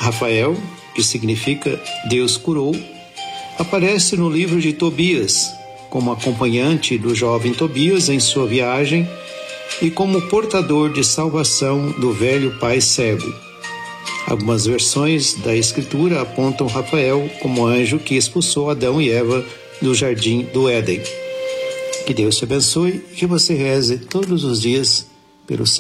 Rafael, que significa Deus curou, aparece no livro de Tobias, como acompanhante do jovem Tobias em sua viagem e como portador de salvação do velho pai cego. Algumas versões da Escritura apontam Rafael como anjo que expulsou Adão e Eva do jardim do Éden. Que Deus te abençoe e que você reze todos os dias pelo